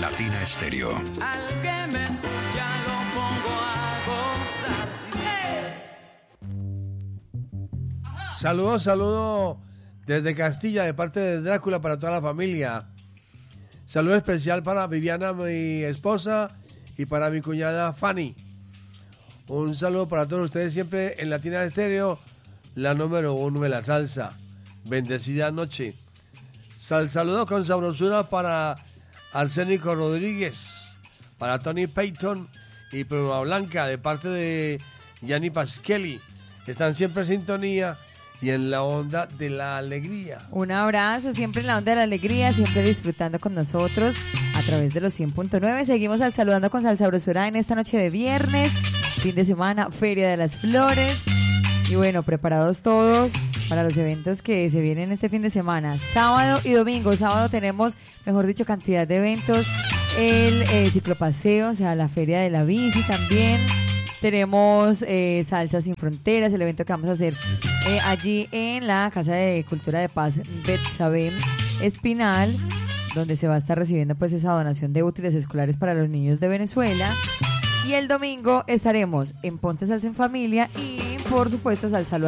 Latina Estéreo. Al que me escucha lo pongo a gozar. Saludo desde Castilla de parte de Drácula para toda la familia. Saludo especial para Viviana, mi esposa, y para mi cuñada Fanny. Un saludo para todos ustedes siempre en Latina Estéreo, la número 1 de la salsa. Bendecida noche. Saludo con sabrosura para Arsénico Rodríguez, para Tony Payton y Pluma Blanca de parte de Gianni Paschelli. Están siempre en sintonía y en la onda de la alegría. Un abrazo, siempre en la onda de la alegría, siempre disfrutando con nosotros a través de los 100.9. Seguimos saludando con Salsabrosura en esta noche de viernes, fin de semana, Feria de las Flores. Y bueno, preparados todos para los eventos que se vienen este fin de semana, sábado y domingo. Sábado tenemos, mejor dicho, cantidad de eventos. El ciclopaseo, o sea, la Feria de la Bici también. Tenemos Salsa Sin Fronteras, el evento que vamos a hacer allí en la Casa de Cultura de Paz Betsabé Espinal, donde se va a estar recibiendo pues esa donación de útiles escolares para los niños de Venezuela. Y el domingo estaremos en Ponte Salsa en Familia y, por supuesto, Salsa